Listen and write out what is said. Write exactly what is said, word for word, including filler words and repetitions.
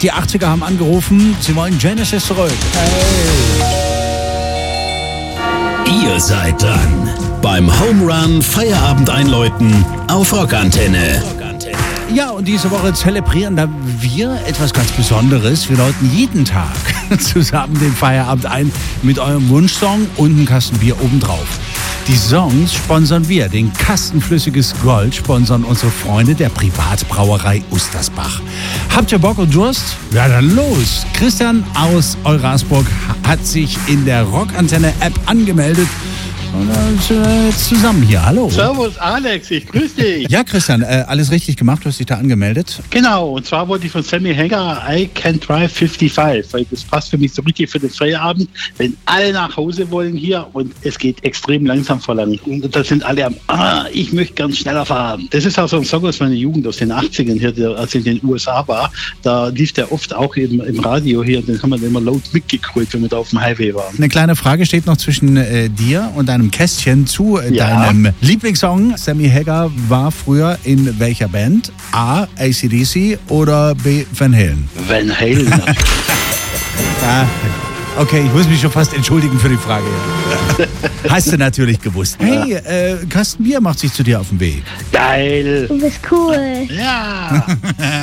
Die achtziger haben angerufen, sie wollen Genesis zurück. Hey. Ihr seid dran beim Home Run Feierabend einläuten auf Rockantenne. Ja, und diese Woche zelebrieren da wir etwas ganz Besonderes. Wir läuten jeden Tag zusammen den Feierabend ein mit eurem Wunschsong und einem Kasten Bier obendrauf. Die Songs sponsern wir. Den Kasten Flüssiges Gold sponsern unsere Freunde der Privatbrauerei Ustersbach. Habt ihr Bock und Durst? Ja, dann los! Christian aus Eurasburg hat sich in der Rockantenne-App angemeldet. Und dann sind wir jetzt zusammen hier. Hallo. Servus Alex, ich grüße dich. Ja, Christian, äh, alles richtig gemacht. Du hast dich da angemeldet. Genau, und zwar wollte ich von Sammy Hagar I Can Drive fünfundfünfzig, weil das passt für mich so richtig für den Feierabend, wenn alle nach Hause wollen hier und es geht extrem langsam voran. Und da sind alle am, ah, ich möchte ganz schneller fahren. Das ist auch so ein Song aus meiner Jugend, aus den achtzigern hier, der, als ich in den U S A war. Da lief der oft auch im, im Radio hier und den haben wir immer laut mitgekrölt, wenn wir da auf dem Highway waren. Eine kleine Frage steht noch zwischen äh, dir und deinem Kästchen zu äh, Ja. deinem Lieblingssong. Sammy Hagar war früher in welcher Band? A. A C D C oder B. Van Halen? Van Halen. Ja, okay, ich muss mich schon fast entschuldigen für die Frage. Hast du natürlich gewusst. Hey, äh, Kasten Bier macht sich zu dir auf den Weg. Geil. Du bist cool. Ja.